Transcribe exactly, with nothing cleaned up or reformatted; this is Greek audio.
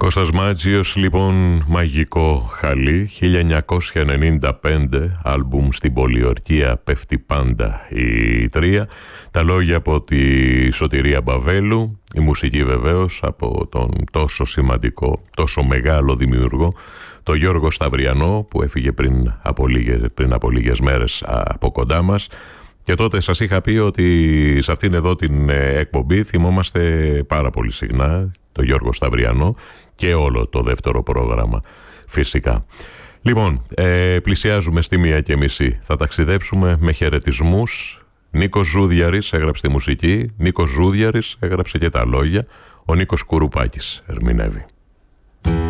Κώστας Μάτζιος, λοιπόν, μαγικό χαλί, χίλια εννιακόσια ενενήντα πέντε, άλμπουμ στην πολιορκία «Πέφτει πάντα η τρία». Τα λόγια από τη Σωτηρία Μπαβέλου, η μουσική βεβαίως από τον τόσο σημαντικό, τόσο μεγάλο δημιουργό, τον Γιώργο Σταυριανό, που έφυγε πριν από λίγες, πριν από λίγες μέρες από κοντά μας. Και τότε σας είχα πει ότι σε αυτήν εδώ την εκπομπή θυμόμαστε πάρα πολύ συχνά τον Γιώργο Σταυριανό και όλο το δεύτερο πρόγραμμα φυσικά. Λοιπόν, ε, πλησιάζουμε στη μία και μισή. Θα ταξιδέψουμε με χαιρετισμούς. Νίκος Ζούδιαρης έγραψε τη μουσική, Νίκος Ζούδιαρης έγραψε και τα λόγια, ο Νίκος Κουρουπάκης ερμηνεύει.